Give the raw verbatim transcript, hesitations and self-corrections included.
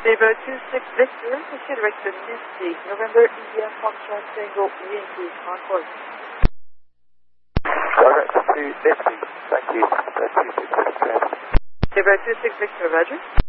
Zebra two six Victor, proceed direct to Mystic, November India Foxtrot Tango Yankee Concord. Direct to Mystic, thank you. That's two six Victor. Zebra two six Victor, Roger.